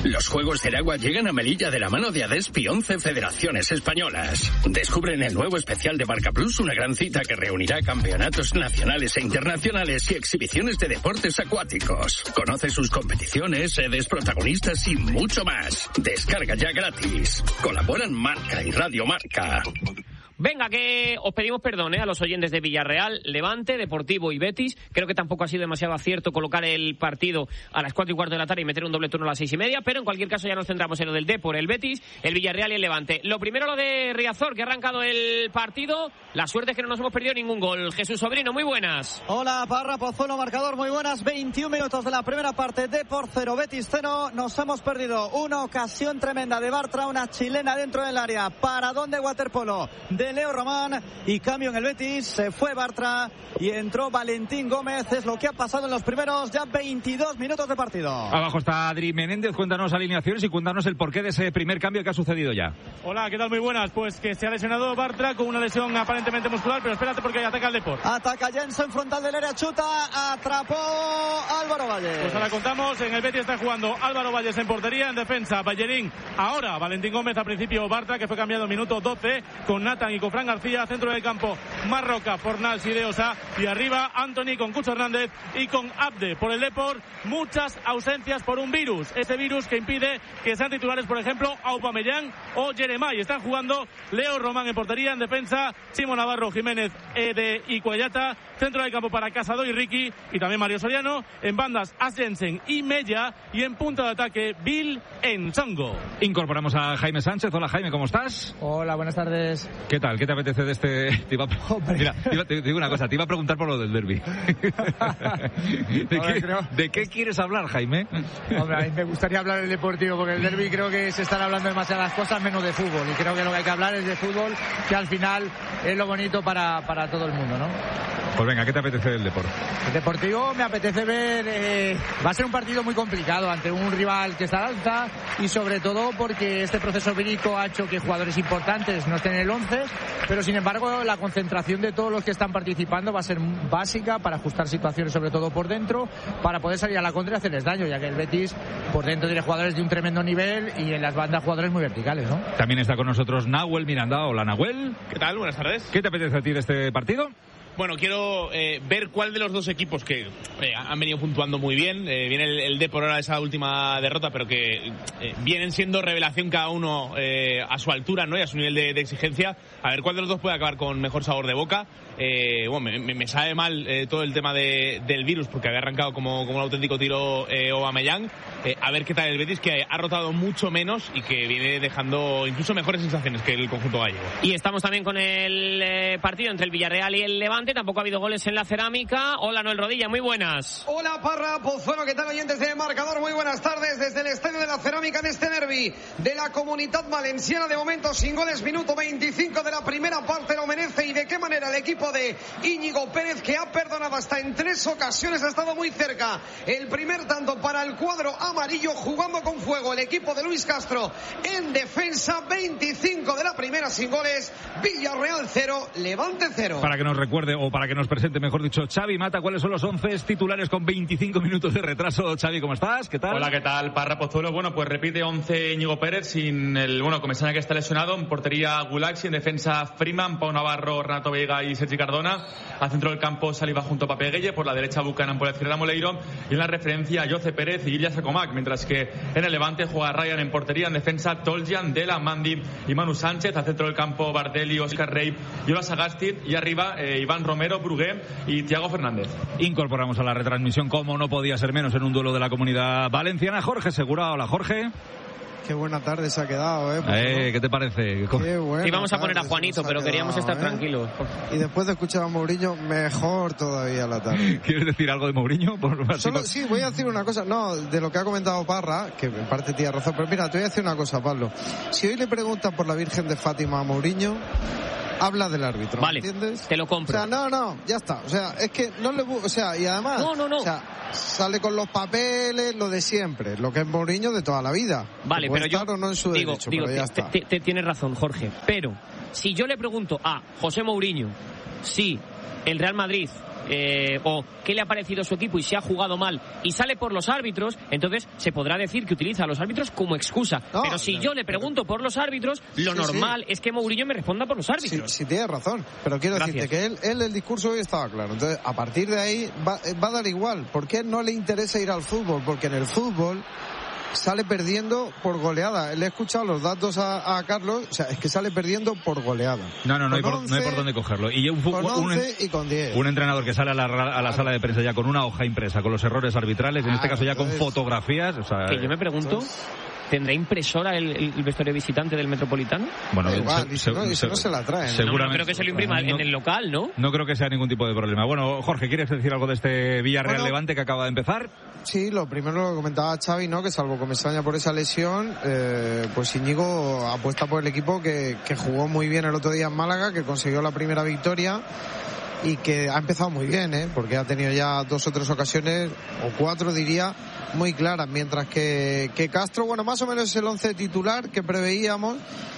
Los Juegos del Agua llegan a Melilla de la mano de ADESPI 11 federaciones españolas. Descubre en el nuevo especial de Barca Plus una gran cita que reunirá campeonatos nacionales e internacionales y exhibiciones de deportes acuáticos. Conoce sus competiciones, sedes, protagonistas y mucho más. Descarga ya gratis. Colaboran Marca y Radio Marca. Venga, que os pedimos perdón a los oyentes de Villarreal, Levante, Deportivo y Betis. Creo que tampoco ha sido demasiado acierto colocar el partido a las 4:15 de la tarde y meter un doble turno a las 6:30, pero en cualquier caso ya nos centramos en lo del Depor, el Betis, el Villarreal y el Levante. Lo primero, lo de Riazor, que ha arrancado el partido. La suerte es que no nos hemos perdido ningún gol. Jesús Sobrino, muy buenas. Hola, Parra, Pozuelo, marcador, muy buenas. 21 minutos de la primera parte, Depor 0, Betis 0. Nos hemos perdido una ocasión tremenda de Bartra, una chilena dentro del área. Paradón de waterpolo de Leo Román y cambio en el Betis. Se fue Bartra y entró Valentín Gómez. Es lo que ha pasado en los primeros ya 22 minutos de partido. Abajo está Adri Menéndez. Cuéntanos alineaciones y cuéntanos el porqué de ese primer cambio que ha sucedido ya. Hola, ¿qué tal? Muy buenas. Pues que se ha lesionado Bartra con una lesión aparentemente muscular, pero espérate porque ataca el Depor. Ataca Jensen, frontal del área, chuta, atrapó Álvaro Valles. Pues ahora contamos, en el Betis está jugando Álvaro Valles en portería, en defensa Ballerín, ahora Valentín Gómez, al principio Bartra, que fue cambiado minuto 12, con Nathan y con Fran García, centro del campo Marroca, Fornals y Deosa, y arriba Anthony con Cucho Hernández y con Abde. Por el Depor, muchas ausencias por un virus, ese virus que impide que sean titulares, por ejemplo, Aubameyang o Jeremai. Están jugando Leo Román en portería, en defensa Chimo Navarro, Jiménez, Ede y Cuellata, centro del campo para Casado y Ricky, y también Mario Soriano, en bandas Asjensen y Mella, y en punta de ataque Bill Ensongo. Incorporamos a Jaime Sánchez. Hola, Jaime, ¿cómo estás? Hola, buenas tardes. ¿Qué tal? ¿Qué te apetece de este? Mira, te digo una cosa, te iba a preguntar por lo del derbi. ¿De qué quieres hablar, Jaime? Hombre, a mí me gustaría hablar del Deportivo, porque el derbi creo que se están hablando demasiadas cosas menos de fútbol, y creo que lo que hay que hablar es de fútbol, que al final es lo bonito para todo el mundo, ¿no? Pues venga, ¿qué te apetece del Depor? El Deportivo me apetece ver, va a ser un partido muy complicado ante un rival que está al alza, y sobre todo porque este proceso vírico ha hecho que jugadores importantes no estén en el 11, pero sin embargo la concentración de todos los que están participando va a ser básica para ajustar situaciones, sobre todo por dentro, para poder salir a la contra y hacerles daño, ya que el Betis por dentro tiene jugadores de un tremendo nivel y en las bandas jugadores muy verticales, ¿no? También está con nosotros Nahuel Miranda. Hola, Nahuel. ¿Qué tal? Buenas tardes. ¿Qué te apetece a ti de este partido? Bueno, quiero ver cuál de los dos equipos que han venido puntuando muy bien, viene el Depor ahora de esa última derrota, pero que vienen siendo revelación cada uno a su altura, ¿no? Y a su nivel de exigencia, a ver cuál de los dos puede acabar con mejor sabor de boca. Bueno, me sabe mal todo el tema del virus, porque había arrancado como un auténtico tiro Aubameyang. A ver qué tal el Betis, que ha rotado mucho menos y que viene dejando incluso mejores sensaciones que el conjunto gallego. Y estamos también con el partido entre el Villarreal y el Levante. Tampoco ha habido goles en la cerámica. Hola, Noel Rodilla, muy buenas. Hola, Parra, Pozuelo, ¿qué tal, oyentes de Marcador? Muy buenas tardes desde el estadio de la cerámica en este derbi de la Comunitat Valenciana. De momento sin goles, minuto 25 de la primera parte. Lo merece, y de qué manera el equipo de Íñigo Pérez, que ha perdonado hasta en 3 ocasiones, ha estado muy cerca. El primer tanto para el cuadro amarillo, jugando con fuego el equipo de Luis Castro en defensa. 25 de la primera sin goles. Villarreal 0, Levante 0. Para que nos recuerde, o para que nos presente, mejor dicho, Xavi Mata, ¿cuáles son los 11 titulares con 25 minutos de retraso? Xavi, ¿cómo estás? ¿Qué tal? Hola, ¿qué tal? Parra, Pozuelo. Bueno, pues repite 11 Íñigo Pérez, sin el, Comesaña, que está lesionado. En portería Gulaxi, en defensa Freeman, Pau Navarro, Renato Veiga y Sergi Cardona. Al centro del campo Saliba junto a Pape Gueye, por la derecha Buchanan, por la izquierda Moleiro, y en la referencia Jose Pérez y Ilya Sakomak, mientras que en el Levante juega Ryan en portería, en defensa Toljan, Dela, Mandi y Manu Sánchez. Al centro del campo Bardelli, Oscar Rey y Ola Sagasti, y arriba Iván Romero, Brugué y Thiago Fernández. Incorporamos a la retransmisión, como no podía ser menos, en un duelo de la Comunidad Valenciana, Jorge Segura. Hola, Jorge. Qué buena tarde se ha quedado, ¿eh? ¿Qué te parece? Y vamos a poner a Juanito, pero queríamos estar tranquilos. Y después de escuchar a Mourinho, mejor todavía la tarde. ¿Quieres decir algo de Mourinho? Sí, voy a decir una cosa. No, de lo que ha comentado Parra, que en parte tiene razón, pero mira, te voy a decir una cosa, Pablo. Si hoy le preguntan por la Virgen de Fátima a Mourinho, habla del árbitro, vale, ¿entiendes? Te lo compro. O sea, no, ya está. O sea, es que no le... O sea, y además... No. O sea, sale con los papeles, lo de siempre, lo que es Mourinho de toda la vida. Vale, pero yo no en su derecho, pero ya está. Tienes razón, Jorge. Pero si yo le pregunto a José Mourinho si el Real Madrid o qué le ha parecido su equipo y si ha jugado mal y sale por los árbitros, entonces se podrá decir que utiliza a los árbitros como excusa. Pero si yo le pregunto por los árbitros, lo normal es que Mourinho me responda por los árbitros. Sí, tienes razón, pero quiero decirte que él el discurso hoy estaba claro. Entonces, a partir de ahí va a dar igual. ¿Por qué no le interesa ir al fútbol? Porque en el fútbol sale perdiendo por goleada. Le he escuchado los datos a Carlos, o sea, es que sale perdiendo por goleada. No hay por dónde cogerlo. Y con 11 y con 10. Un entrenador que sale a la sala de prensa ya con una hoja impresa, con los errores arbitrales, en este caso ya con fotografías. O sea, que yo me pregunto... ¿Tendrá impresora el vestuario visitante del Metropolitano? Bueno, igual, y si no se la traen. Seguramente. No creo que se lo imprima en el local, ¿no? No creo que sea ningún tipo de problema. Bueno, Jorge, ¿quieres decir algo de este Villarreal Levante que acaba de empezar? Sí, lo primero lo comentaba Xavi, ¿no? Que salvo Comesaña por esa lesión, pues Íñigo apuesta por el equipo que jugó muy bien el otro día en Málaga, que consiguió la primera victoria y que ha empezado muy bien, porque ha tenido ya 2 o 3 ocasiones, o 4 diría, muy claras, mientras que Castro, bueno, más o menos es el 11 titular que preveíamos.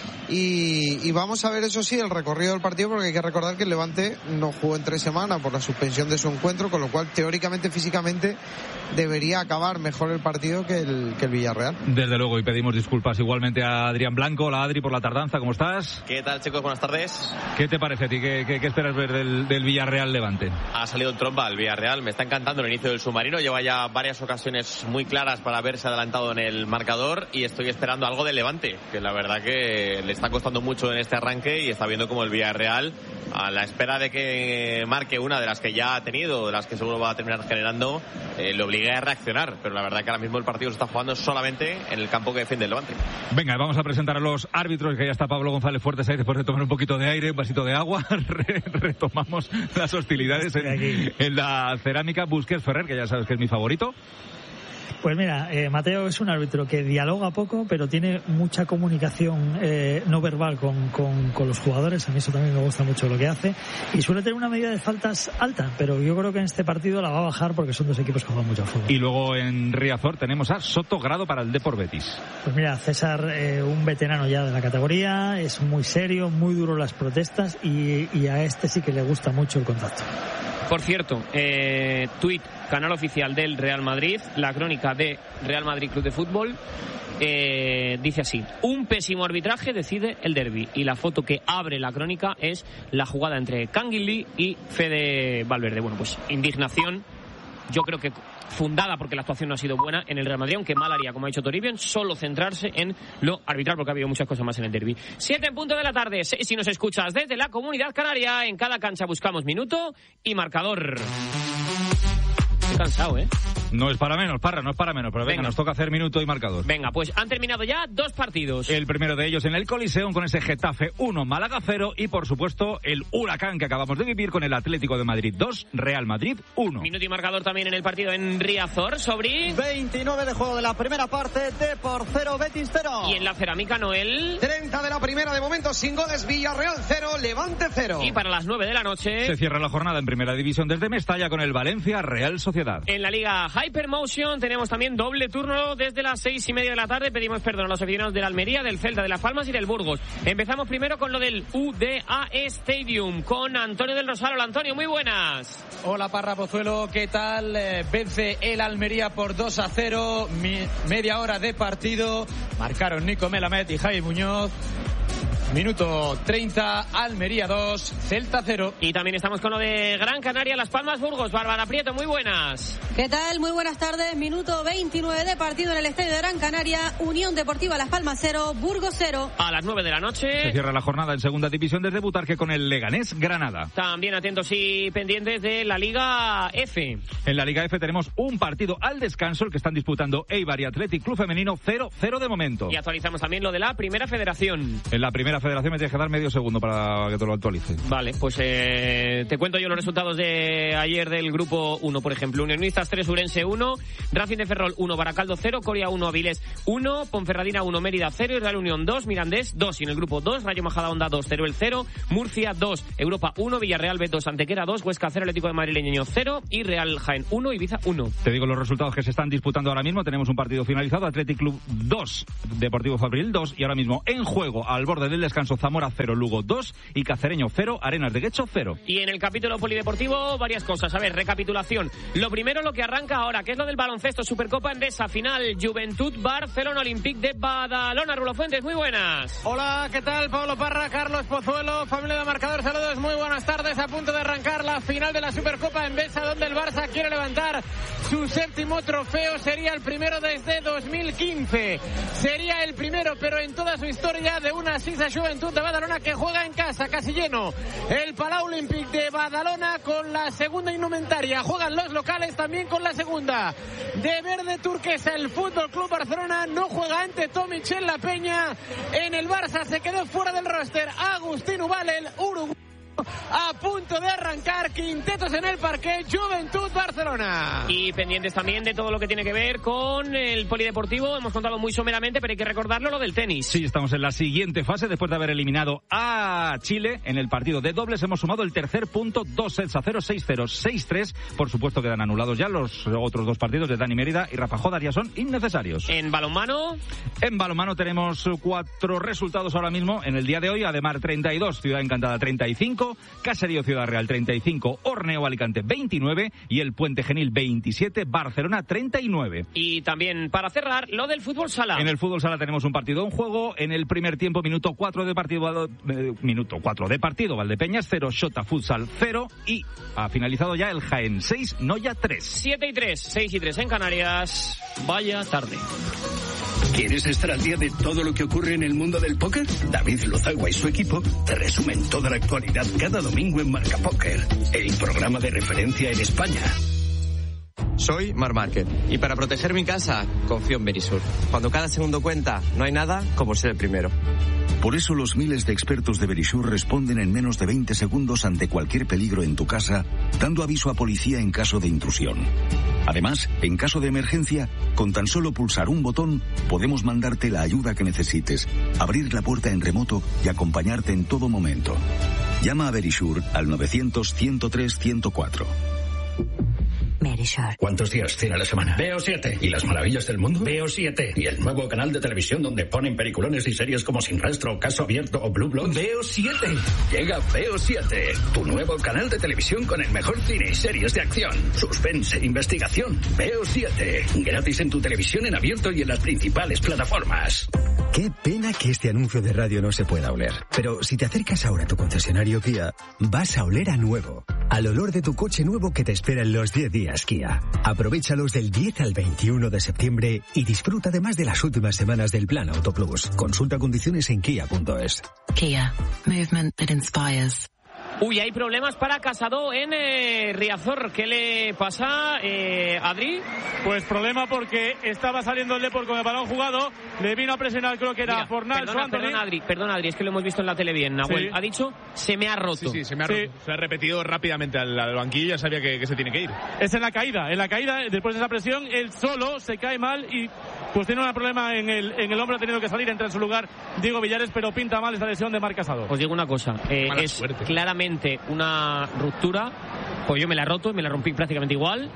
Y vamos a ver, eso sí, el recorrido del partido, porque hay que recordar que el Levante no jugó en 3 semanas por la suspensión de su encuentro, con lo cual teóricamente, físicamente debería acabar mejor el partido que el Villarreal. Desde luego, y pedimos disculpas igualmente a Adrián Blanco. Hola Adri, por la tardanza, ¿cómo estás? ¿Qué tal, chicos? Buenas tardes. ¿Qué te parece a ti? ¿Qué esperas ver del Villarreal Levante? Ha salido en tromba el Villarreal, me está encantando el inicio del submarino, lleva ya varias ocasiones muy claras para haberse adelantado en el marcador y estoy esperando algo del Levante, que la verdad que le está costando mucho en este arranque y está viendo como el Villarreal, a la espera de que marque una de las que ya ha tenido, de las que seguro va a terminar generando, le obligue a reaccionar, pero la verdad que ahora mismo el partido se está jugando solamente en el campo que defiende el Levante. Venga, vamos a presentar a los árbitros, que ya está Pablo González Fuertes ahí después de tomar un poquito de aire, un vasito de agua. Retomamos las hostilidades en la cerámica. Busquets Ferrer, que ya sabes que es mi favorito. Pues mira, Mateo es un árbitro que dialoga poco, pero tiene mucha comunicación no verbal con los jugadores. A mí eso también me gusta mucho lo que hace. Y suele tener una medida de faltas alta, pero yo creo que en este partido la va a bajar porque son 2 equipos que juegan mucho a fútbol. Y luego en Riazor tenemos a Soto Grado para el Depor Betis. Pues mira, César, un veterano ya de la categoría, es muy serio, muy duro las protestas y a este sí que le gusta mucho el contacto. Por cierto, tuit, canal oficial del Real Madrid, la crónica de Real Madrid Club de Fútbol, dice así: un pésimo arbitraje decide el derbi. Y la foto que abre la crónica es la jugada entre Canguilí y Fede Valverde. Bueno, pues indignación, yo creo que fundada porque la actuación no ha sido buena en el Real Madrid, aunque mal haría, como ha dicho Toribio, solo centrarse en lo arbitral, porque ha habido muchas cosas más en el derbi. 7:00 de la tarde, si nos escuchas desde la Comunidad Canaria, en cada cancha buscamos minuto y marcador. Estoy cansado, No es para menos, Parra, no es para menos, pero venga, nos toca hacer minuto y marcador. Venga, pues han terminado ya 2 partidos. El primero de ellos en el Coliseum con ese Getafe 1, Málaga 0 y por supuesto el huracán que acabamos de vivir con el Atlético de Madrid 2, Real Madrid 1. Minuto y marcador también en el partido en Riazor, Sobri. 29 de juego de la primera parte, Depor 0, Betis 0. Y en la cerámica, Noel. 30 de la primera, de momento sin goles, Villarreal 0, Levante 0. Y para las 9 de la noche se cierra la jornada en primera división desde Mestalla con el Valencia Real Sociedad. En la Liga Hypermotion tenemos también doble turno desde las 6:30 de la tarde. Pedimos perdón a los aficionados de la Almería, del Celta, de Las Palmas y del Burgos. Empezamos primero con lo del UDAE Stadium con Antonio del Rosario. Hola, Antonio, muy buenas. Hola, Parra Pozuelo, ¿qué tal? Vence el Almería por 2-0, media hora de partido. Marcaron Nico Melamed y Javi Muñoz. Minuto 30, Almería 2, Celta 0. Y también estamos con lo de Gran Canaria, Las Palmas, Burgos. Bárbara Prieto, muy buenas. ¿Qué tal? Muy buenas tardes. Minuto 29 de partido en el estadio de Gran Canaria. Unión Deportiva Las Palmas 0, Burgos 0. A las 9 de la noche se cierra la jornada en segunda división desde Butarque con el Leganés Granada. También atentos y pendientes de la Liga F. En la Liga F tenemos un partido al descanso, el que están disputando Eibar y Athletic Club Femenino 0-0 de momento. Y actualizamos también lo de la Primera Federación. En la Primera Federación me tienes que dar medio segundo para que te lo actualice. Vale, pues te cuento yo los resultados de ayer del grupo 1, por ejemplo. Unionistas 3, Urense 1, Racing de Ferrol 1, Baracaldo 0, Coria 1, Avilés 1, Ponferradina 1, Mérida 0, Real Unión 2, Mirandés 2. Y en el grupo 2, Rayo Majadahonda 2, Teruel 0, Murcia 2, Europa 1, Villarreal B 2, Antequera 2, Huesca 0, Atlético de Madrid Leñeño 0 y Real Jaén 1, Ibiza 1. Te digo los resultados que se están disputando ahora mismo. Tenemos un partido finalizado, Athletic Club 2, Deportivo Fabril 2 y ahora mismo en juego al borde del descanso Zamora 0, Lugo 2 y Cacereño 0, Arenas de Guecho 0. Y en el capítulo polideportivo varias cosas. A ver, recapitulación. Lo primero, lo que arranca ahora, que es lo del baloncesto, Supercopa Endesa, final Juventud Barcelona Olympique de Badalona. Rulo Fuentes, muy buenas. Hola, ¿qué tal? Pablo Parra, Carlos Pozuelo, familia de Marcador, saludos, muy buenas tardes. A punto de arrancar la final de la Supercopa Endesa, donde el Barça quiere levantar su 7º trofeo. Sería el primero desde 2015. Sería el primero, pero en toda su historia, de una Sisa Juventud de Badalona que juega en casa, casi lleno. El Palau Olímpic de Badalona con la segunda indumentaria. Juegan los locales también con la segunda. De verde turquesa, el Fútbol Club Barcelona no juega ante Tomic en la Peña. En el Barça se quedó fuera del roster Agustín Ubal, el uruguayo. A punto de arrancar, quintetos en el parque, Juventud Barcelona. Y pendientes también de todo lo que tiene que ver con el polideportivo. Hemos contado muy someramente, pero hay que recordarlo, lo del tenis. Sí, estamos en la siguiente fase. Después de haber eliminado a Chile en el partido de dobles, hemos sumado el tercer punto, 2-0, 6-0, 6-3. Por supuesto quedan anulados ya los otros dos partidos de Dani Mérida y Rafa Jodas, ya son innecesarios. ¿En balonmano? En balonmano tenemos 4 resultados ahora mismo en el día de hoy. Ademar 32, Ciudad Encantada 35, Caserío Ciudad Real 35, Orneo Alicante 29 y el Puente Genil 27, Barcelona 39. Y también, para cerrar, lo del fútbol sala. En el fútbol sala tenemos un partido en juego. En el primer tiempo, minuto 4 de partido, Valdepeñas 0, Xota Futsal 0 y ha finalizado ya el Jaén 6, Noya 3. 7-3, 6-3 en Canarias. Vaya tarde. ¿Quieres estar al día de todo lo que ocurre en el mundo del póker? David Luzagua y su equipo te resumen toda la actualidad cada domingo en Marca Póker, el programa de referencia en España. Soy Marc Márquez y para proteger mi casa confío en Verisur. Cuando cada segundo cuenta, no hay nada como ser el primero. Por eso los miles de expertos de Verisur responden en menos de 20 segundos ante cualquier peligro en tu casa, dando aviso a policía en caso de intrusión. Además, en caso de emergencia, con tan solo pulsar un botón, podemos mandarte la ayuda que necesites, abrir la puerta en remoto y acompañarte en todo momento. Llama a Verisur al 900-103-104. ¿Cuántos días tiene la semana? Veo 7. ¿Y las maravillas del mundo? Veo 7. ¿Y el nuevo canal de televisión donde ponen peliculones y series como Sin Rastro, Caso Abierto o Blue Bloods? Veo 7. Llega Veo 7, tu nuevo canal de televisión con el mejor cine y series de acción, suspense, investigación. Veo 7. Gratis en tu televisión en abierto y en las principales plataformas. Qué pena que este anuncio de radio no se pueda oler. Pero si te acercas ahora a tu concesionario Kia, vas a oler a nuevo. Al olor de tu coche nuevo que te espera en los 10 días Kia. Aprovéchalos del 10 al 21 de septiembre y disfruta además de las últimas semanas del Plan Auto Plus. Consulta condiciones en kia.es. Kia. Movement that inspires. Uy, hay problemas para Casado en Riazor. ¿Qué le pasa, Adri? Pues problema porque estaba saliendo el Depor con el balón jugado, le vino a presionar, creo que era Fornal. Perdona, Adri, es que lo hemos visto en la tele bien. Nahuel ha dicho, se me ha roto. Sí, se me ha roto. Se ha repetido rápidamente al banquillo, ya sabía que se tiene que ir. Es en la caída, después de esa presión, él solo se cae mal y pues tiene un problema en el hombro, ha tenido que salir, entra en su lugar Diego Villares, pero pinta mal esta lesión de Marc Casado. Os digo una cosa, es suerte. Claramente una ruptura, pues yo me la he roto, me la rompí prácticamente igual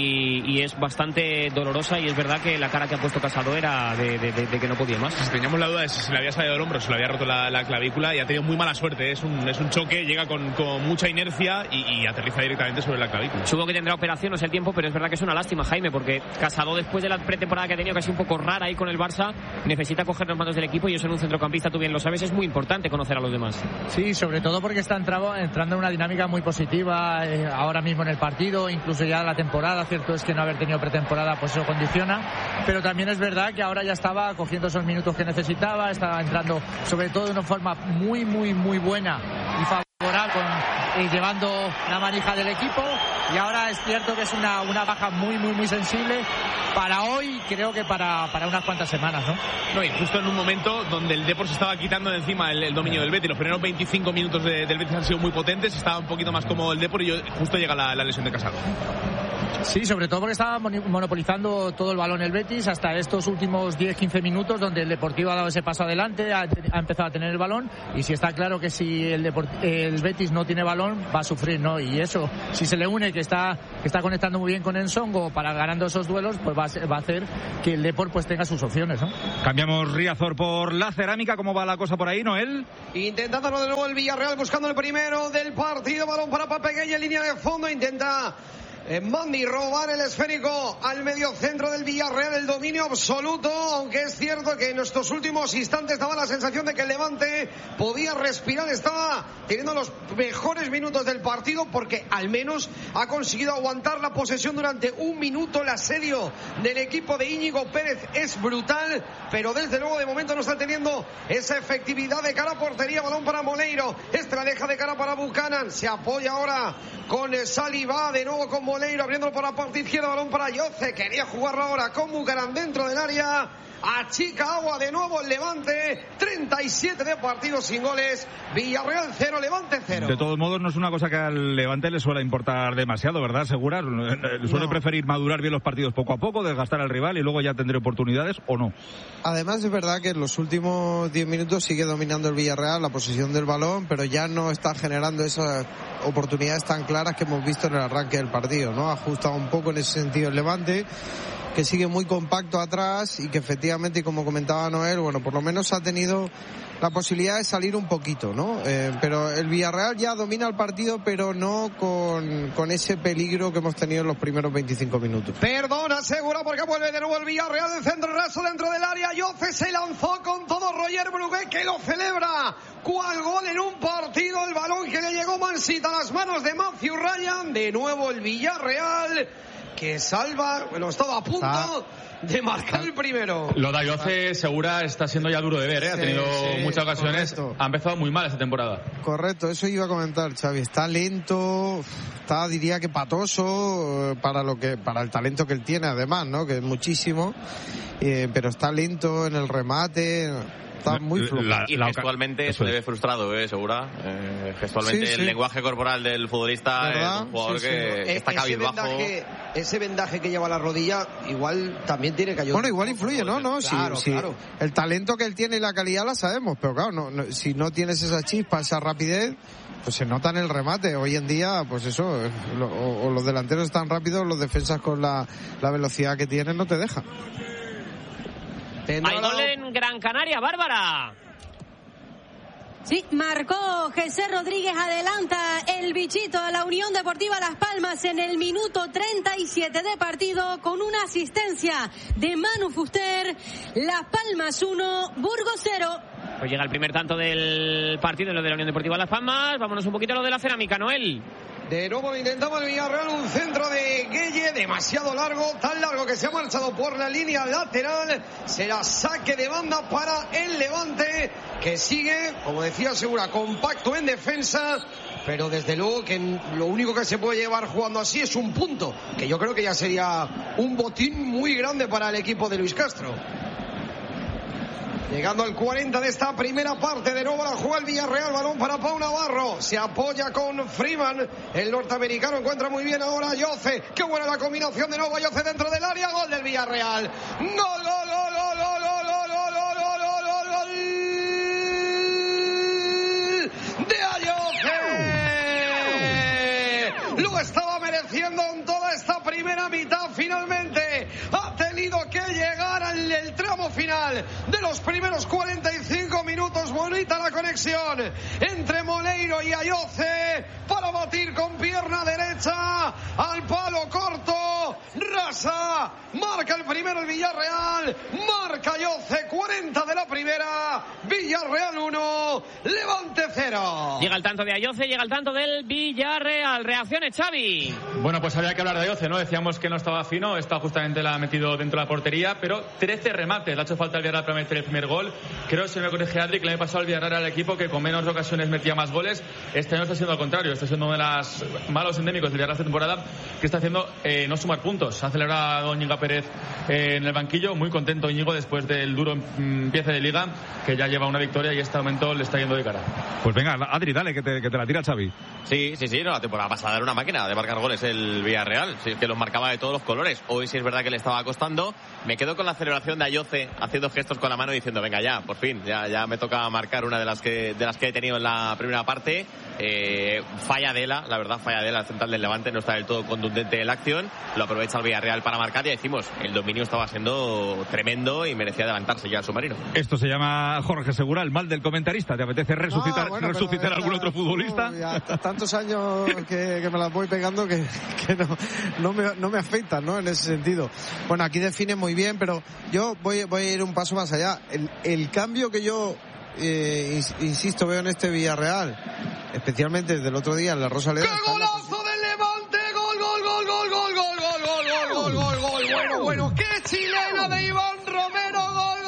y es bastante dolorosa y es verdad que la cara que ha puesto Casado era de que no podía más. Si teníamos la duda de si se le había salido el hombro, se le había roto la clavícula y ha tenido muy mala suerte, es un choque, llega con mucha inercia y aterriza directamente sobre la clavícula. Supongo que tendrá operación, no sé el tiempo, pero es verdad que es una lástima, Jaime, porque Casado, después de la pretemporada que ha tenido, casi un poco rara ahí con el Barça, necesita coger los mandos del equipo y eso en un centrocampista, tú bien lo sabes, es muy importante conocer a los demás. Sí, sobre todo porque está entrando en una dinámica muy positiva ahora mismo en el partido, incluso ya la temporada. Cierto es que no haber tenido pretemporada pues eso condiciona, pero también es verdad que ahora ya estaba cogiendo esos minutos que necesitaba, estaba entrando sobre todo de una forma muy buena y favorable, llevando la manija del equipo, y ahora es cierto que es una baja muy sensible para hoy, creo que para unas cuantas semanas, ¿no? Y justo en un momento donde el Depor se estaba quitando de encima el dominio del Betis. Los primeros 25 minutos del Betis han sido muy potentes, estaba un poquito más cómodo el Depor y justo llega la lesión de Casado. Sí, sobre todo porque estaba monopolizando todo el balón el Betis hasta estos últimos 10-15 minutos, donde el Deportivo ha dado ese paso adelante, ha empezado a tener el balón, y si está claro que si el Betis no tiene balón va a sufrir, ¿no? Y eso, si se le une que está conectando muy bien con Ensongo para ganando esos duelos, pues va a hacer que el Depor pues tenga sus opciones, ¿no? Cambiamos Riazor por la Cerámica. ¿Cómo va la cosa por ahí, Noel? Intentándolo de nuevo el Villarreal, buscando el primero del partido. Balón para Papegueña en línea de fondo. Intenta Mandi robar el esférico al medio centro del Villarreal, el dominio absoluto, aunque es cierto que en estos últimos instantes daba la sensación de que el Levante podía respirar, estaba teniendo los mejores minutos del partido porque al menos ha conseguido aguantar la posesión durante un minuto. El asedio del equipo de Íñigo Pérez es brutal, pero desde luego de momento no está teniendo esa efectividad de cara a portería. Balón para Moleiro, la deja de cara para Buchanan, se apoya ahora con Saliba, de nuevo con Moleiro, abriéndolo por la parte izquierda, balón para Yoce, quería jugarlo ahora con Buchanan dentro del área, achica agua de nuevo el Levante, 37 de partidos sin goles, Villarreal 0, Levante 0. De todos modos, no es una cosa que al Levante le suele importar demasiado, ¿verdad? Segura, suele preferir madurar bien los partidos poco a poco, desgastar al rival y luego ya tendré oportunidades, ¿o no? Además es verdad que en los últimos 10 minutos sigue dominando el Villarreal la posesión del balón, pero ya no está generando esas oportunidades tan claras que hemos visto en el arranque del partido, ¿no? Ha ajustado un poco en ese sentido el Levante, que sigue muy compacto atrás y que efectivamente, y como comentaba Noel, bueno, por lo menos ha tenido la posibilidad de salir un poquito, ¿no? Pero el Villarreal ya domina el partido, pero no con ese peligro que hemos tenido en los primeros 25 minutos. Perdona, seguro, porque vuelve de nuevo el Villarreal del centro raso dentro del área. Yoce se lanzó con todo, Roger Brugué, que lo celebra. ¿Cuál gol en un partido? El balón que le llegó Mansita a las manos de Matthew Ryan. De nuevo el Villarreal, que salva, bueno, estaba a punto de marcar el primero. Lo de Ayoce Segura está siendo ya duro de ver, ¿eh? Ha tenido muchas ocasiones, correcto. Ha empezado muy mal esta temporada. Correcto, eso iba a comentar, Xavi. Está lento, está, diría que patoso para el talento que él tiene, además, ¿no? Que es muchísimo, pero está lento en el remate. Está muy flojo. Y gestualmente se le ve frustrado, Segura. Gestualmente el lenguaje corporal del futbolista, ¿verdad? Es un jugador que está cabizbajo. Ese vendaje que lleva a la rodilla igual también tiene que ayudar. Bueno, igual influye, ¿no? Claro, claro. El talento que él tiene y la calidad la sabemos, pero claro, si no tienes esa chispa, esa rapidez, pues se nota en el remate. Hoy en día, pues eso, o los delanteros están rápidos, los defensas con la velocidad que tienen no te dejan. Hay gol en Gran Canaria, Bárbara. Sí, marcó José Rodríguez, adelanta el bichito a la Unión Deportiva Las Palmas en el minuto 37 de partido con una asistencia de Manu Fuster. Las Palmas 1, Burgos 0. Pues llega el primer tanto del partido en lo de la Unión Deportiva Las Palmas. Vámonos un poquito a lo de la Cerámica, Noel. De nuevo intentaba el Villarreal, un centro de Gueye demasiado largo, tan largo que se ha marchado por la línea lateral. Será saque de banda para el Levante, que sigue, como decía Segura, compacto en defensa, pero desde luego que lo único que se puede llevar jugando así es un punto, que yo creo que ya sería un botín muy grande para el equipo de Luis Castro. Llegando al 40 de esta primera parte, de nuevo la juega el Villarreal, balón para Pau Navarro, se apoya con Freeman, el norteamericano encuentra muy bien ahora a Yoce, qué buena la combinación de nuevo a Yoce dentro del área, gol del Villarreal, gol, gol, gol, gol, gol, gol, gol, gol, gol, gol, gol de Ayoce, lo estaba mereciendo en toda esta primera mitad, finalmente ha tenido que llegar al tramo final de los primeros 45 minutos. Bonita la conexión entre Moleiro y Ayoce para batir con pierna derecha al palo corto. Rasa marca el primero el Villarreal, marca Ayoce, 40 de la primera, Villarreal 1, Levante 0. Llega el tanto de Ayoce, llega el tanto del Villarreal. Reacciones, Xavi. Bueno, pues había que hablar de Ayoce, ¿no? Decíamos que no estaba fino, esta justamente la ha metido dentro de la portería, pero 13 remates, le ha hecho falta al Villarreal para meter el primer gol. Creo, si me corrige Adri, que le pasó al Villarreal al equipo que con menos ocasiones metía más goles. Este año está siendo al contrario, está siendo uno de los malos endémicos del Villarreal esta temporada, que está haciendo no sumar puntos. Ha celebrado Íñigo Pérez en el banquillo, muy contento Íñigo después del duro empiece de liga, que ya lleva una victoria y este momento le está yendo de cara. Pues venga, Adri, dale, que te la tira Xavi. Sí, no, la temporada pasada era una máquina de marcar goles el Villarreal, sí, que los marcaba de todos los colores. Hoy sí es verdad que le estaba costando. Me quedo con la celebración de Ayoce haciendo gestos con la mano diciendo, venga ya, por fin, ya me toca marcar una de las que he tenido en la primera parte. Falla Dela, la verdad, el central del Levante, no está del todo contundente en la acción, lo aprovecha el Villarreal para marcar y decimos, el dominio estaba siendo tremendo y merecía adelantarse ya al submarino. Esto se llama, Jorge Segura, el mal del comentarista. ¿Te apetece resucitar algún otro futbolista? Ya tantos años que me las voy pegando que no me afectan, ¿no? En ese sentido. Bueno, aquí define muy bien, pero yo voy a ir un paso más allá. El cambio que yo insisto, veo en este Villarreal, especialmente desde el otro día en la Rosaleda. ¡Qué golazo del Levante! ¡Gol! Bueno, qué chilena de Iván Romero. ¡Gol!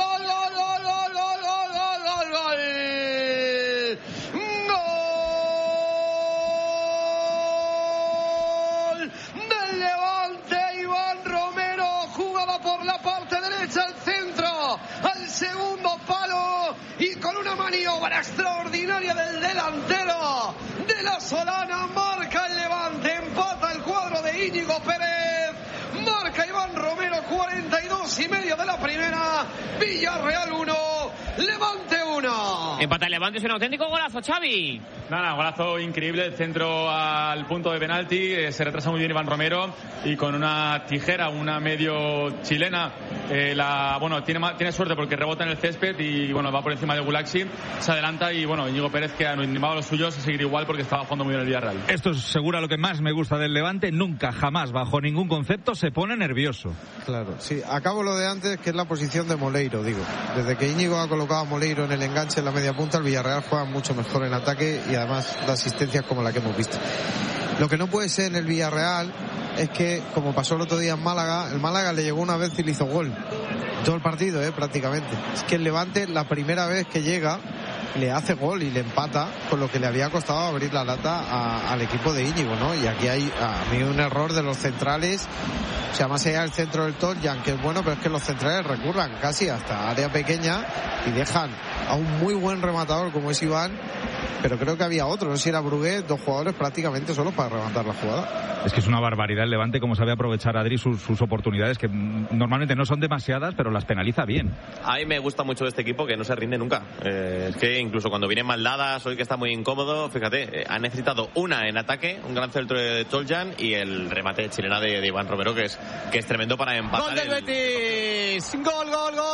Del Levante, Iván Romero jugaba por la parte derecha al centro, al segundo palo, y con una maniobra extraordinaria del delantero de la Solana marca el Levante, empata el cuadro de Íñigo Pérez, marca Iván Romero, 42,5 de la primera, Villarreal 1, Levante 1. Empata el Levante, es un auténtico golazo, Xavi. Nada, golazo increíble, el centro al punto de penalti, se retrasa muy bien Iván Romero y con una tijera, una medio chilena, tiene suerte porque rebota en el césped y bueno, va por encima de Gulaxi, se adelanta y bueno, Íñigo Pérez que ha animado a los suyos a seguir igual porque estaba jugando muy bien el Villarreal. Esto es seguro lo que más me gusta del Levante, nunca, jamás, bajo ningún concepto se pone nervioso. Claro, sí, acabo lo de antes, que es la posición de Moleiro, digo. Desde que Íñigo ha colocado a Moleiro en el enganche en la media punta, el Villarreal juega mucho mejor en ataque y además da asistencias como la que hemos visto. Lo que no puede ser en el Villarreal es que, como pasó el otro día en Málaga, el Málaga le llegó una vez y le hizo gol. Todo el partido, prácticamente. Es que el Levante, la primera vez que llega, le hace gol y le empata, con lo que le había costado abrir la lata al equipo de Íñigo, ¿no? Y aquí hay, a mí, un error de los centrales. O sea, más allá del centro del Toljan, que es bueno, pero es que los centrales recurran casi hasta área pequeña y dejan a un muy buen rematador como es Iván, pero creo que había otro, no sé si era Brugué, dos jugadores prácticamente solos para rematar la jugada. Es que es una barbaridad el Levante, como sabe aprovechar Adri sus oportunidades, que normalmente no son demasiadas, pero las penaliza bien. A mí me gusta mucho de este equipo, que no se rinde nunca. Es que incluso cuando vienen mal dadas, hoy que está muy incómodo, fíjate, ha necesitado una en ataque, un gran centro de Toljan y el remate de chilena de Iván Romero, que es tremendo para empatar. ¡Gol del Betis! ¡Gol!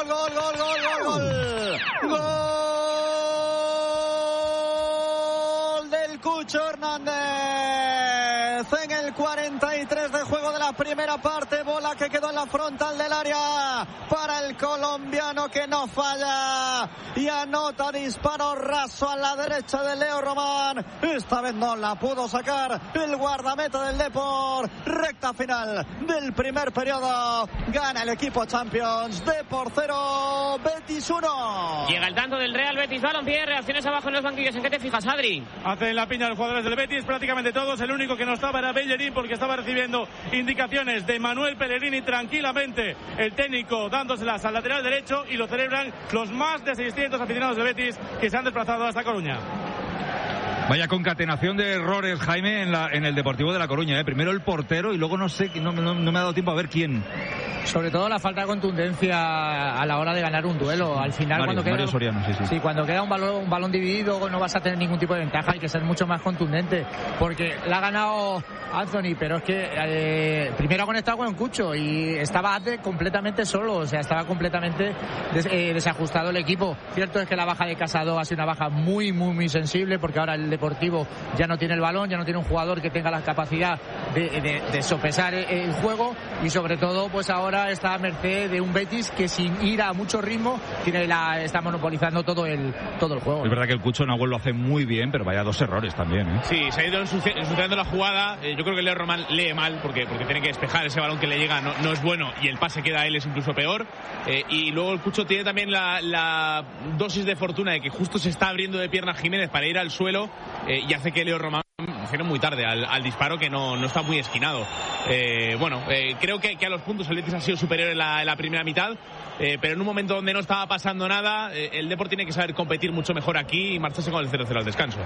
Del Cucho Hernández en el 43 de juego de la primera parte, bola que quedó en la frontal del área para el colombiano, que no falla y anota disparo raso a la derecha de Leo Román. Esta vez no la pudo sacar el guardameta del Depor. Recta final del primer periodo, gana el equipo Champions. Depor 0, Betis 1. Llega el tanto del Real Betis Balompié, reacciones abajo en los banquillos. ¿En qué te fijas, Adri? Hacen la piña los jugadores del Betis, prácticamente todos. El único que no estaba era Bellerín, porque estaba recibiendo indicaciones de Manuel Pellegrini tranquilamente, el técnico dándoselas al lateral derecho, y lo celebran los más de 600 aficionados del Betis que se han desplazado hasta Coruña. Vaya concatenación de errores, Jaime, en el Deportivo de La Coruña. Primero el portero y luego no me ha dado tiempo a ver quién. Sobre todo la falta de contundencia a la hora de ganar un duelo. Al final, Mario Soriano, sí. Cuando queda un balón dividido, no vas a tener ningún tipo de ventaja. Hay que ser mucho más contundente, porque la ha ganado Anthony, pero es que primero ha conectado con Cucho y estaba Ate completamente solo. O sea, estaba completamente desajustado el equipo. Cierto es que la baja de Casado ha sido una baja muy, muy, muy sensible, porque ahora el Deportivo ya no tiene el balón, ya no tiene un jugador que tenga la capacidad de sopesar el juego, y sobre todo pues ahora está a merced de un Betis que, sin ir a mucho ritmo, está monopolizando todo el juego. Es verdad que el Cucho Nahuel lo hace muy bien, pero vaya dos errores también, ¿eh? Sí, se ha ido ensuciando la jugada. Yo creo que Leo Román lee mal porque tiene que despejar ese balón que le llega, no es bueno, y el pase que da a él es incluso peor. Y luego el Cucho tiene también la dosis de fortuna de que justo se está abriendo de pierna Jiménez para ir al suelo, y hace que Leo Román hicieron muy tarde al disparo, que no está muy esquinado. Creo que a los puntos el Betis ha sido superior en la primera mitad, pero en un momento donde no estaba pasando nada, el Depor tiene que saber competir mucho mejor aquí y marcharse con el 0-0 al descanso.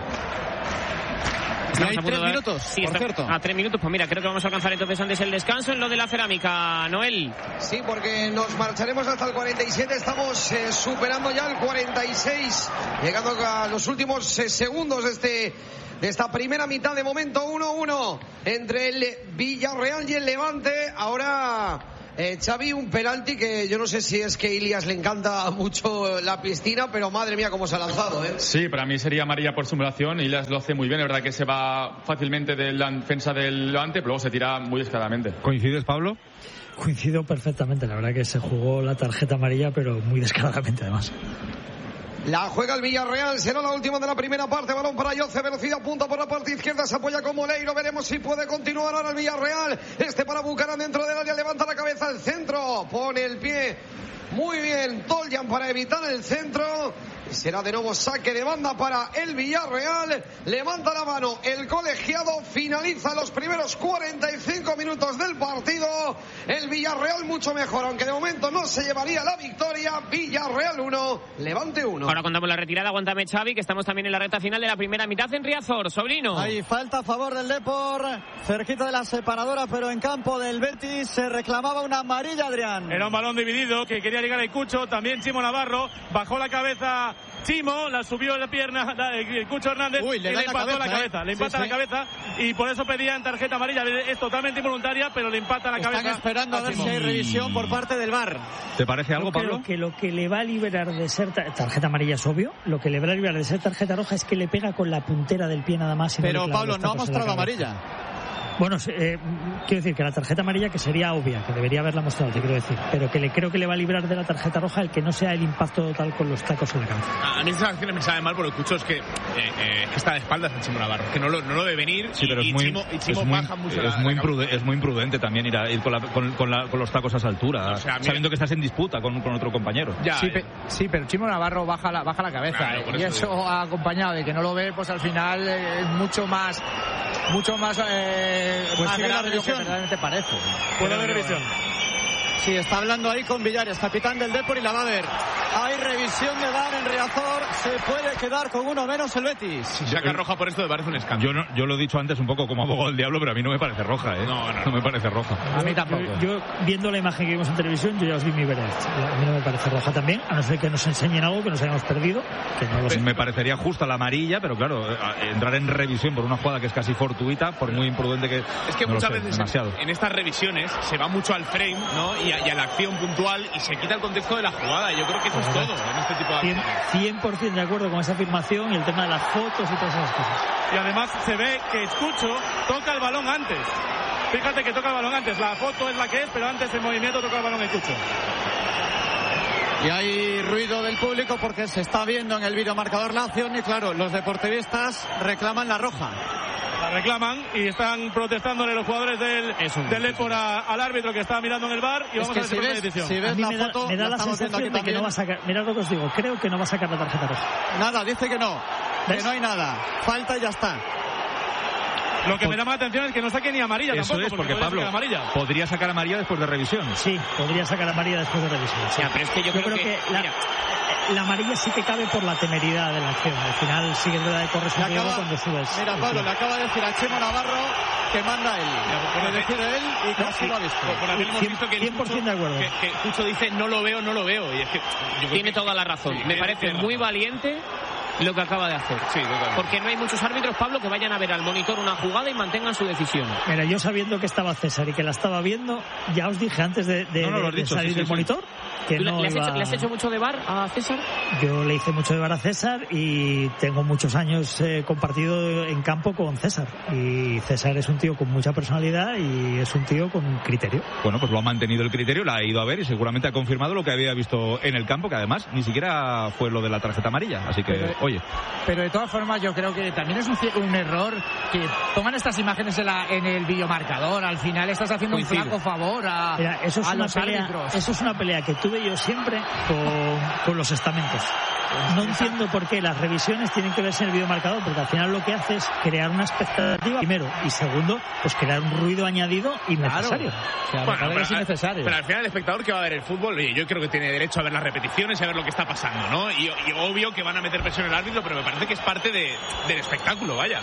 Hay 3 minutos, sí, por cierto. A 3 minutos, pues mira, creo que vamos a alcanzar entonces antes el descanso en lo de la cerámica, Noel. Sí, porque nos marcharemos hasta el 47, estamos superando ya el 46, llegando a los últimos segundos de esta primera mitad. De momento 1-1 entre el Villarreal y el Levante. Ahora Xavi, un penalti que yo no sé si es que a Ilias le encanta mucho la piscina, pero madre mía cómo se ha lanzado, ¿eh? Sí, para mí sería amarilla por simulación. Ilias lo hace muy bien, es verdad que se va fácilmente de la defensa del Levante, pero luego se tira muy descaradamente. ¿Coincides, Pablo? Coincido perfectamente, la verdad que se jugó la tarjeta amarilla, pero muy descaradamente además. La juega el Villarreal, será la última de la primera parte. Balón para Yoce, velocidad, punta por la parte izquierda, se apoya con Moleiro. Veremos si puede continuar ahora el Villarreal. Para Bucaram dentro del área, levanta la cabeza al centro, pone el pie muy bien Toljan para evitar el centro. Será de nuevo saque de banda para el Villarreal. Levanta la mano el colegiado. Finaliza los primeros 45 minutos del partido. El Villarreal mucho mejor, aunque de momento no se llevaría la victoria. Villarreal 1, Levante 1. Ahora contamos la retirada. Aguántame, Xavi, que estamos también en la recta final de la primera mitad en Riazor. Sobrino. Hay falta a favor del Depor, cerquita de la separadora, pero en campo del Betis se reclamaba una amarilla, Adrián. Era un balón dividido que quería llegar el Cucho, también Chimo Navarro, bajó la cabeza Chimo, la subió en la pierna el Cucho Hernández y le empató la cabeza, le empata la cabeza, y por eso pedían tarjeta amarilla. Es totalmente involuntaria, pero le empata la cabeza. Están esperando a ver si hay revisión por parte del VAR. ¿Te parece algo, Pablo? Creo que lo que le va a liberar de ser tarjeta amarilla es obvio, lo que le va a liberar de ser tarjeta roja es que le pega con la puntera del pie nada más. Pero Pablo, no ha mostrado amarilla. Bueno, quiero decir que la tarjeta amarilla, que sería obvia, que debería haberla mostrado, te quiero decir, pero que creo que le va a librar de la tarjeta roja el que no sea el impacto total con los tacos en la cabeza. A mí esas acciones me saben mal por el Cucho, es que está de espaldas el Chimo Navarro, que no lo debe venir. Sí, pero Chimo baja mucho es muy imprudente también ir con los tacos a esa altura, sabiendo que estás en disputa con otro compañero. Sí, pero Chimo Navarro baja la cabeza, claro, y eso acompañado de que no lo ve, pues al final es mucho más pues sigue la revisión. Realmente parece. Puede haber revisión. Sí, está hablando ahí con Villares, capitán del Depor, y la va a ver. Hay revisión de VAR en Riazor. Se puede quedar con uno menos el Betis. Si saca roja por esto, me parece un escándalo. Yo lo he dicho antes un poco como abogado del diablo, pero a mí no me parece roja, ¿eh? No me parece roja. A mí tampoco. Yo viendo la imagen que vimos en televisión, yo ya os vi mi veredicto. A mí no me parece roja también, a no ser que nos enseñen algo que nos hayamos perdido. Que no lo sé. Me parecería justa la amarilla, pero claro, entrar en revisión por una jugada que es casi fortuita, por muy imprudente que... Es que no muchas sé, veces demasiado. en estas revisiones se va mucho al frame, ¿no? Y a la acción puntual, y se quita el contexto de la jugada. Yo creo que eso es todo en este tipo de acciones. 100% de acuerdo con esa afirmación, y el tema de las fotos y todas esas cosas. Y además se ve que Escucho toca el balón antes. Fíjate que toca el balón antes. La foto es la que es, pero antes el movimiento toca el balón Escucho. Y hay ruido del público porque se está viendo en el videomarcador la acción, y claro, los deportivistas reclaman la roja. La reclaman y están protestándole los jugadores del Depor al árbitro que está mirando en el VAR, y vamos a ver si ves la foto, me da la sensación de que no va a sacar. Mirad lo que os digo, creo que no va a sacar la tarjeta roja. Nada, dice que no, ¿ves? Que no hay nada, falta y ya está. Lo que me llama la atención es que no saque ni amarilla. Eso tampoco, es, porque Pablo podría sacar amarilla después de revisión. Sí, podría sacar amarilla después de revisión. Sí. Ya, pero es que yo creo que la amarilla sí que cabe por la temeridad de la acción. Al final sí que es verdad que corres un riesgo cuando subes. Mira, Pablo, le acaba de decir a Chimo Navarro que manda él. Por decir él, y casi lo ha visto. Por haber visto que 100% de acuerdo. Que Cucho dice no lo veo. Y es que tiene toda la razón. Me parece muy valiente lo que acaba de hacer. Sí, totalmente. Porque no hay muchos árbitros, Pablo, que vayan a ver al monitor una jugada y mantengan su decisión. Mira, yo sabiendo que estaba César y que la estaba viendo, ya os dije antes de salir del monitor que no ¿Le has hecho mucho de VAR a César? Yo le hice mucho de VAR a César y tengo muchos años compartido en campo con César. Y César es un tío con mucha personalidad y es un tío con criterio. Bueno, pues lo ha mantenido el criterio, la ha ido a ver y seguramente ha confirmado lo que había visto en el campo, que además ni siquiera fue lo de la tarjeta amarilla. Así que, oye. Pero de todas formas yo creo que también es un error que pongan estas imágenes en el videomarcador. Al final estás haciendo un flaco favor a los árbitros. Eso es una pelea que tuve yo siempre con los estamentos. No entiendo por qué las revisiones tienen que verse en el videomarcador, porque al final lo que hace es crear una expectativa, primero, y segundo, pues crear un ruido añadido innecesario. Pero al final el espectador que va a ver el fútbol, oye, yo creo que tiene derecho a ver las repeticiones y a ver lo que está pasando, ¿no? Y obvio que van a meter presión en el árbitro, pero me parece que es parte del espectáculo, vaya.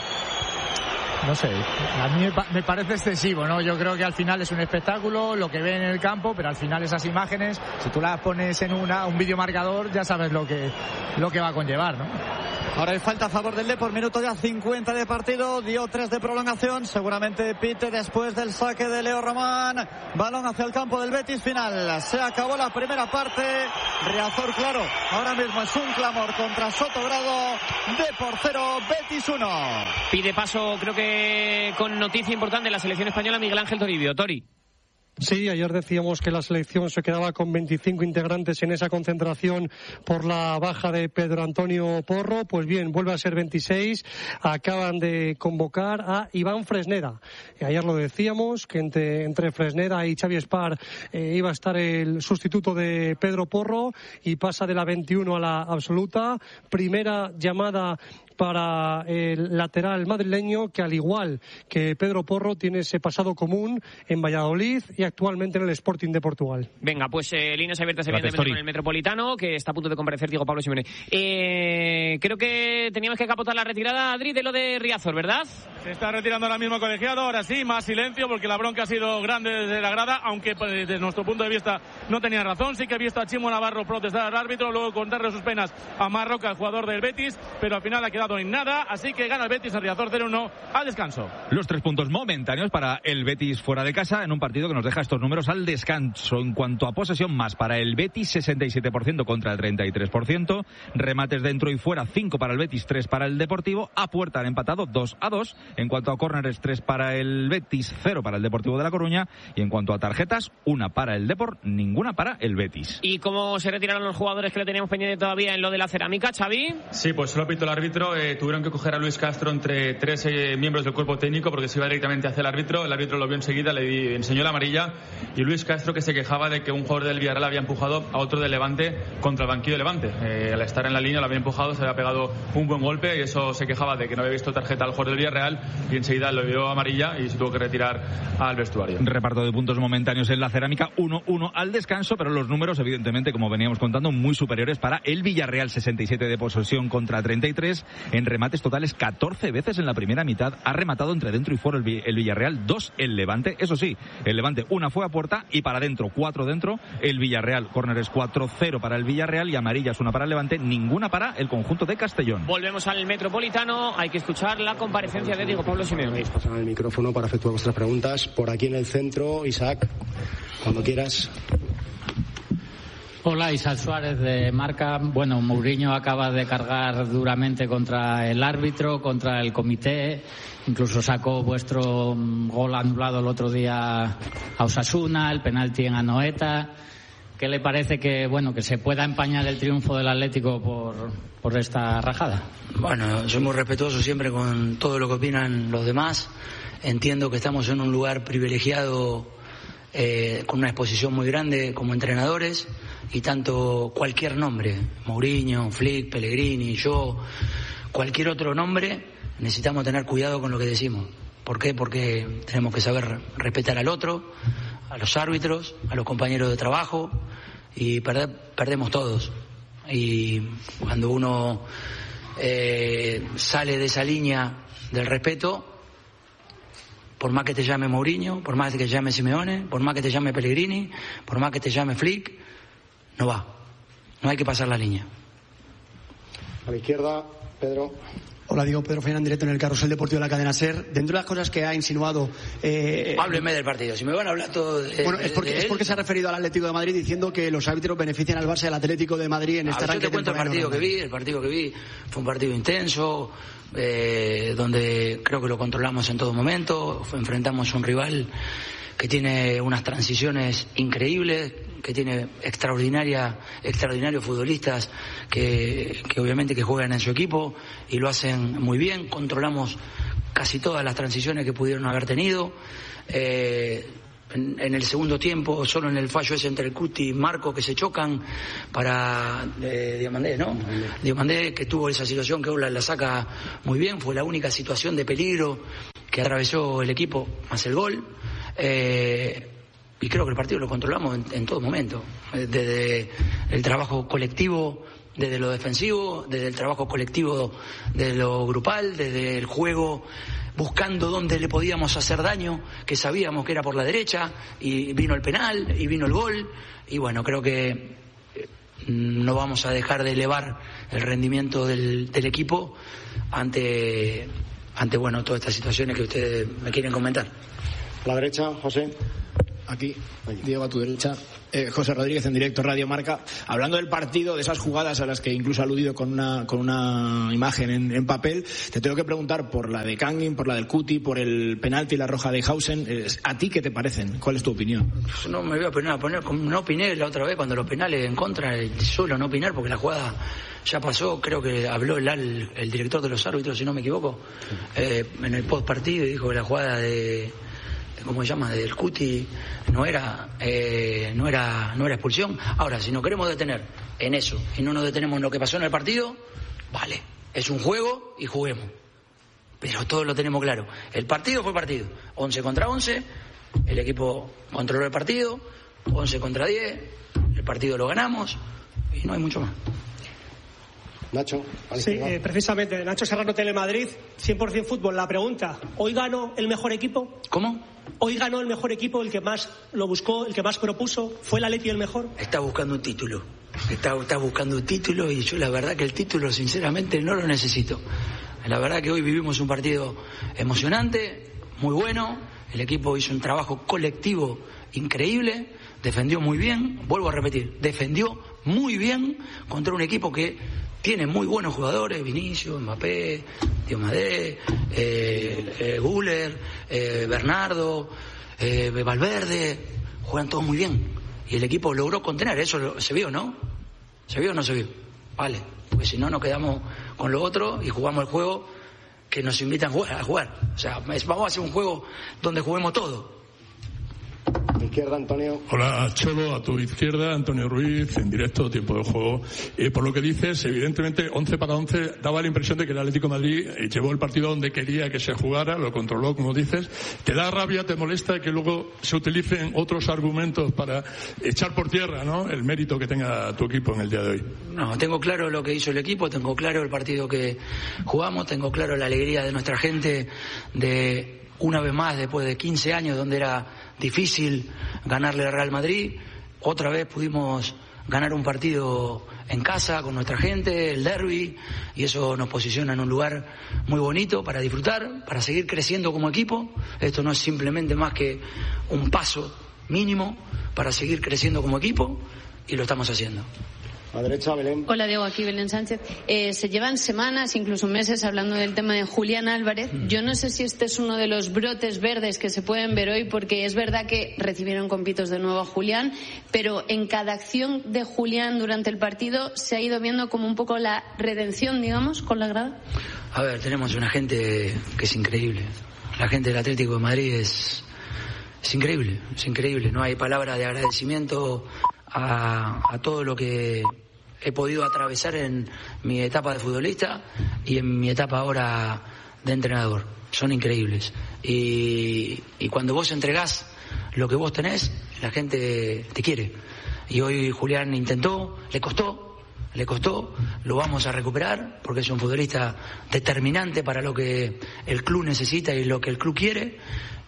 No sé, a mí me parece excesivo, ¿no? Yo creo que al final es un espectáculo, lo que ven en el campo, pero al final esas imágenes, si tú las pones en un videomarcador, ya sabes lo que va a conllevar, ¿no? Ahora hay falta a favor del Depor, minuto ya 50 de partido, dio 3 de prolongación, seguramente pite después del saque de Leo Román, balón hacia el campo del Betis, final, se acabó la primera parte, Riazor, claro, ahora mismo es un clamor contra Sotogrado, Depor 0, Betis 1. Pide paso, creo que con noticia importante, la selección española, Miguel Ángel Toribio. Tori. Sí, ayer decíamos que la selección se quedaba con 25 integrantes en esa concentración por la baja de Pedro Antonio Porro. Pues bien, vuelve a ser 26. Acaban de convocar a Iván Fresneda. Ayer lo decíamos, que entre Fresneda y Xavi Espar iba a estar el sustituto de Pedro Porro y pasa de la 21 a la absoluta. Primera llamada para el lateral madrileño, que al igual que Pedro Porro tiene ese pasado común en Valladolid y actualmente en el Sporting de Portugal. Venga, pues líneas abiertas evidentemente con el Metropolitano, que está a punto de comparecer Diego Pablo Simeone. Creo que teníamos que capotar la retirada, Adri, de lo de Riazor, ¿verdad? Se está retirando ahora mismo colegiado, ahora sí, más silencio, porque la bronca ha sido grande desde la grada, aunque desde nuestro punto de vista no tenía razón. Sí que he visto a Chimo Navarro protestar al árbitro, luego contarle sus penas a Marroca, el jugador del Betis, pero al final ha quedado en nada, así que gana el Betis en Riazor 0-1 al descanso. Los 3 puntos momentáneos para el Betis fuera de casa en un partido que nos deja estos números al descanso. En cuanto a posesión, más para el Betis, 67% contra el 33%, remates dentro y fuera, 5 para el Betis, 3 para el Deportivo, a puerta han empatado 2-2, en cuanto a córneres, 3 para el Betis, 0 para el Deportivo de La Coruña, y en cuanto a tarjetas, 1 para el Depor, ninguna para el Betis. ¿Y cómo se retiraron los jugadores que le teníamos pendiente todavía en lo de la cerámica, Xavi? Sí, pues solo pitó el árbitro, tuvieron que coger a Luis Castro entre 3 miembros del cuerpo técnico porque se iba directamente hacia el árbitro lo vio enseguida, le enseñó la amarilla, y Luis Castro, que se quejaba de que un jugador del Villarreal había empujado a otro del Levante contra el banquillo de Levante. Al estar en la línea lo había empujado, se había pegado un buen golpe, y eso se quejaba de que no había visto tarjeta al jugador del Villarreal, y enseguida lo vio amarilla y se tuvo que retirar al vestuario. Reparto de puntos momentáneos en la cerámica, 1-1 al descanso, pero los números, evidentemente, como veníamos contando, muy superiores para el Villarreal, 67 de posesión contra 33, en remates totales 14 veces en la primera mitad, ha rematado entre dentro y fuera el Villarreal, 2 el Levante, eso sí, el Levante 1 fue a puerta y para dentro, 4 dentro, el Villarreal, córneres 4-0 para el Villarreal y amarillas 1 para el Levante, ninguna para el conjunto de Castellón. Volvemos al Metropolitano, hay que escuchar la comparecencia de Diego Pablo Simeone. Pasan el micrófono para efectuar vuestras preguntas. Por aquí en el centro, Isaac, cuando quieras. Hola, Isaac Suárez de Marca. Bueno, Mourinho acaba de cargar duramente contra el árbitro, contra el comité. Incluso sacó vuestro gol anulado el otro día a Osasuna, el penalti en Anoeta. ¿Qué le parece que se pueda empañar el triunfo del Atlético por esta rajada? Bueno, soy muy respetuoso siempre con todo lo que opinan los demás. Entiendo que estamos en un lugar privilegiado con una exposición muy grande como entrenadores, y tanto cualquier nombre, Mourinho, Flick, Pellegrini, yo, cualquier otro nombre, necesitamos tener cuidado con lo que decimos. ¿Por qué? Porque tenemos que saber respetar al otro, a los árbitros, a los compañeros de trabajo, y perdemos todos. Y cuando uno sale de esa línea del respeto, por más que te llame Mourinho, por más que te llame Simeone, por más que te llame Pellegrini, por más que te llame Flick, no va. No hay que pasar la línea. A la izquierda, Pedro. Hola, Diego, Pedro Fernán, directo en el Carrusel Deportivo de la Cadena SER. Dentro de las cosas que ha insinuado... Háblenme del partido, si me van a hablar todo de... Bueno, es porque se ha referido al Atlético de Madrid diciendo que los árbitros benefician al Barça y al Atlético de Madrid en este arranque. Yo te cuento el partido que vi fue un partido intenso, donde creo que lo controlamos en todo momento, enfrentamos a un rival que tiene unas transiciones increíbles, que tiene extraordinarios futbolistas que obviamente que juegan en su equipo y lo hacen muy bien. Controlamos casi todas las transiciones que pudieron haber tenido. en el segundo tiempo, solo en el fallo ese entre el Cuti y Marco que se chocan para Diomandé, ¿no? Diomandé, que tuvo esa situación que Oblak la saca muy bien, fue la única situación de peligro que atravesó el equipo, más el gol. Y creo que el partido lo controlamos en todo momento, desde el trabajo colectivo, desde lo defensivo, desde el trabajo colectivo de lo grupal, desde el juego buscando dónde le podíamos hacer daño, que sabíamos que era por la derecha, y vino el penal, y vino el gol, y bueno, creo que no vamos a dejar de elevar el rendimiento del equipo ante bueno, todas estas situaciones que ustedes me quieren comentar. A la derecha, José. Aquí, Diego, a tu derecha. José Rodríguez, en directo, Radio Marca. Hablando del partido, de esas jugadas a las que incluso ha aludido con una imagen en papel, te tengo que preguntar por la de Kangin, por la del Cuti, por el penalti y la roja de Hausen. ¿A ti qué te parecen? ¿Cuál es tu opinión? No me voy a poner, no opiné la otra vez cuando los penales en contra, solo no opinar porque la jugada ya pasó. Creo que habló el director de los árbitros, si no me equivoco, en el post partido, y dijo que la jugada ¿cómo se llama? Del Cuti no era expulsión. Ahora, si nos queremos detener en eso y no nos detenemos en lo que pasó en el partido, vale, es un juego y juguemos. Pero todos lo tenemos claro. El partido fue partido. 11 contra 11, el equipo controló el partido, 11 contra 10, el partido lo ganamos y no hay mucho más. Nacho. Sí, precisamente, Nacho Serrano, Telemadrid, 100% fútbol. La pregunta, ¿hoy ganó el mejor equipo? ¿Cómo? ¿Hoy ganó el mejor equipo, el que más lo buscó, el que más propuso? ¿Fue el Atleti el mejor? Está buscando un título. Está buscando un título y yo la verdad que el título sinceramente no lo necesito. La verdad que hoy vivimos un partido emocionante, muy bueno. El equipo hizo un trabajo colectivo increíble, defendió muy bien, vuelvo a repetir, defendió muy bien contra un equipo que tiene muy buenos jugadores, Vinicius, Mbappé, Diomandé, Güler, Bernardo, Valverde, juegan todos muy bien. Y el equipo logró contener, eso se vio, ¿no? ¿Se vio o no se vio? Vale, porque si no nos quedamos con lo otro y jugamos el juego que nos invitan a jugar. O sea, vamos a hacer un juego donde juguemos todo. Izquierda, Antonio. Hola, Cholo, a tu izquierda, Antonio Ruiz, en directo, tiempo de juego. Por lo que dices, evidentemente, 11 para 11, daba la impresión de que el Atlético de Madrid llevó el partido donde quería que se jugara, lo controló, como dices. ¿Te da rabia, te molesta que luego se utilicen otros argumentos para echar por tierra, ¿no?, el mérito que tenga tu equipo en el día de hoy? No, tengo claro lo que hizo el equipo, tengo claro el partido que jugamos, tengo claro la alegría de nuestra gente de, una vez más, después de 15 años donde era difícil ganarle al Real Madrid, otra vez pudimos ganar un partido en casa con nuestra gente, el derbi, y eso nos posiciona en un lugar muy bonito para disfrutar, para seguir creciendo como equipo. Esto no es simplemente más que un paso mínimo para seguir creciendo como equipo, y lo estamos haciendo. A la derecha, Belén. Hola, Diego, aquí Belén Sánchez. Se llevan semanas, incluso meses, hablando del tema de Julián Álvarez. Yo no sé si este es uno de los brotes verdes que se pueden ver hoy, porque es verdad que recibieron con pitos de nuevo a Julián, pero en cada acción de Julián durante el partido se ha ido viendo como un poco la redención, digamos, con la grada. A ver, tenemos una gente que es increíble. La gente del Atlético de Madrid es increíble, es increíble. No hay palabra de agradecimiento a todo lo que he podido atravesar en mi etapa de futbolista y en mi etapa ahora de entrenador. Son increíbles. Y cuando vos entregás lo que vos tenés, la gente te quiere. Y hoy Julián intentó, le costó, lo vamos a recuperar porque es un futbolista determinante para lo que el club necesita y lo que el club quiere.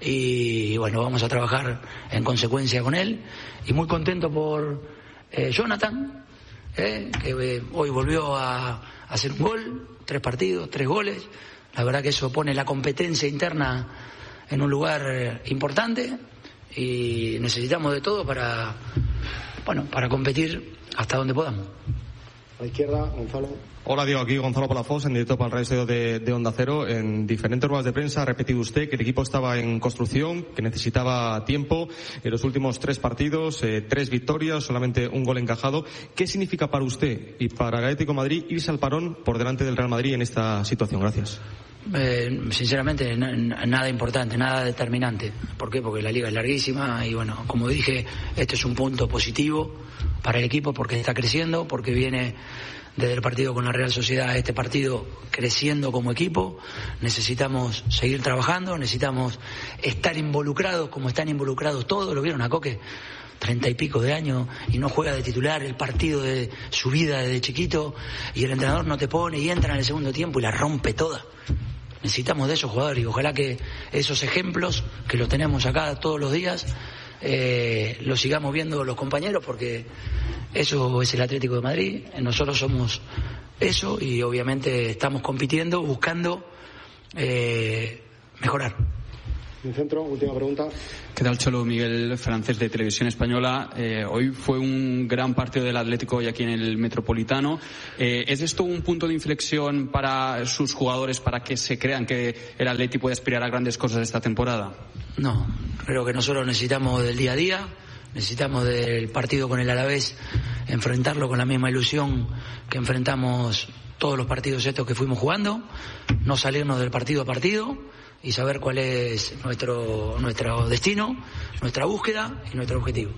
Y bueno, vamos a trabajar en consecuencia con él. Y muy contento por Jonathan, que hoy volvió a hacer un gol, 3 partidos, 3 goles. La verdad que eso pone la competencia interna en un lugar importante y necesitamos de todo para competir hasta donde podamos. A la izquierda, Gonzalo. Hola, Diego, aquí Gonzalo Palafox, en directo para el radio de Onda Cero. En diferentes ruedas de prensa ha repetido usted que el equipo estaba en construcción, que necesitaba tiempo. En los últimos 3 partidos, 3 victorias, solamente un gol encajado. ¿Qué significa para usted y para el Atlético de Madrid irse al parón por delante del Real Madrid en esta situación? Gracias. Sinceramente, nada importante, nada determinante. ¿Por qué? Porque la liga es larguísima y bueno, como dije, este es un punto positivo para el equipo porque está creciendo, porque viene desde el partido con la Real Sociedad a este partido creciendo como equipo. Necesitamos seguir trabajando, necesitamos estar involucrados como están involucrados todos. ¿Lo vieron a Coque? 30 y pico de años y no juega de titular el partido de su vida desde chiquito y el entrenador no te pone y entra en el segundo tiempo y la rompe toda. Necesitamos de esos jugadores y ojalá que esos ejemplos que los tenemos acá todos los días los sigamos viendo los compañeros, porque eso es el Atlético de Madrid. Nosotros somos eso y obviamente estamos compitiendo, buscando mejorar. En centro, última pregunta. ¿Qué tal, Cholo? Miguel Francés, de Televisión Española. Hoy fue un gran partido del Atlético hoy aquí en el Metropolitano. ¿Es esto un punto de inflexión para sus jugadores, para que se crean que el Atlético puede aspirar a grandes cosas esta temporada? No, creo que nosotros necesitamos del día a día, necesitamos del partido con el Alavés, enfrentarlo con la misma ilusión que enfrentamos todos los partidos estos que fuimos jugando, no salirnos del partido a partido y saber cuál es nuestro destino, nuestra búsqueda y nuestro objetivo.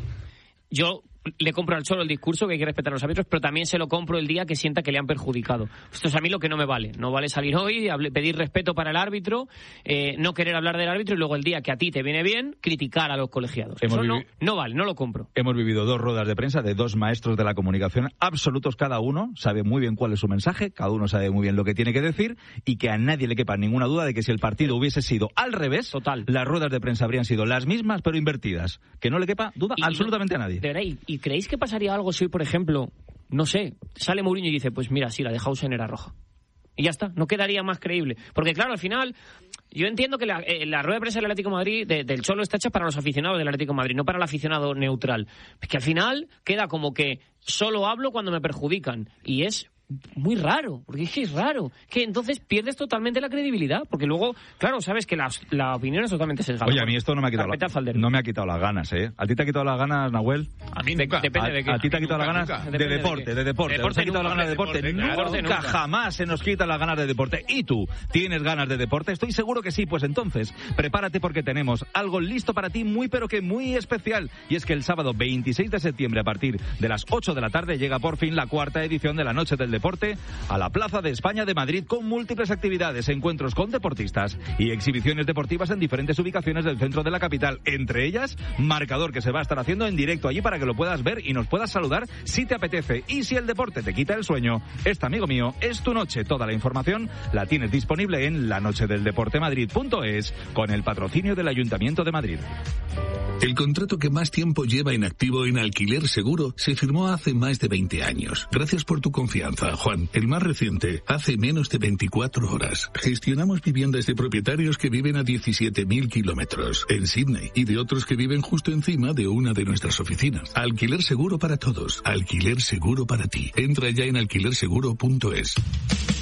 Yo le compro al Cholo el discurso que hay que respetar a los árbitros, pero también se lo compro el día que sienta que le han perjudicado. Esto es a mí lo que no me vale. No vale salir hoy, pedir respeto para el árbitro, no querer hablar del árbitro y luego el día que a ti te viene bien, criticar a los colegiados. Eso no vale, no lo compro. Hemos vivido 2 ruedas de prensa de 2 maestros de la comunicación absolutos cada uno, sabe muy bien cuál es su mensaje, cada uno sabe muy bien lo que tiene que decir y que a nadie le quepa ninguna duda de que si el partido hubiese sido al revés, las ruedas de prensa habrían sido las mismas pero invertidas. Que no le quepa duda absolutamente a nadie. De verdad, ¿y creéis que pasaría algo si hoy, por ejemplo, no sé, sale Mourinho y dice, pues mira, sí, la de Hausen era roja? Y ya está, no quedaría más creíble. Porque claro, al final, yo entiendo que la rueda de prensa del Atlético de Madrid, del Cholo, está hecha para los aficionados del Atlético de Madrid, no para el aficionado neutral. Es que al final queda como que solo hablo cuando me perjudican. Y es muy raro, porque es que es raro, que entonces pierdes totalmente la credibilidad, porque luego, claro, sabes que la opinión es totalmente sesgada. Oye, a mí esto no me ha quitado las ganas, ¿eh? ¿A ti te ha quitado las ganas, Nahuel? A mí nunca. Depende de qué. ¿A ti te ha quitado las ganas? De deporte. ¿Nos ha quitado las ganas de deporte? Nunca, jamás se nos quitan las ganas de deporte. ¿Y tú? ¿Tienes ganas de deporte? Estoy seguro que sí, pues entonces, prepárate porque tenemos algo listo para ti muy pero que muy especial. Y es que el sábado 26 de septiembre, a partir de las 8 de la tarde, llega por fin la 4ª edición de la Noche del Deporte a la Plaza de España de Madrid, con múltiples actividades, encuentros con deportistas y exhibiciones deportivas en diferentes ubicaciones del centro de la capital, entre ellas Marcador, que se va a estar haciendo en directo allí para que lo puedas ver y nos puedas saludar si te apetece. Y si el deporte te quita el sueño, esta, amigo mío, es tu noche. Toda la información la tienes disponible en lanochedeldeportemadrid.es con el patrocinio del Ayuntamiento de Madrid. El contrato que más tiempo lleva en activo en Alquiler Seguro se firmó hace más de 20 años. Gracias por tu confianza, Juan. El más reciente, hace menos de 24 horas. Gestionamos viviendas de propietarios que viven a 17.000 kilómetros en Sydney y de otros que viven justo encima de una de nuestras oficinas. Alquiler Seguro para todos. Alquiler Seguro para ti. Entra ya en alquilerseguro.es.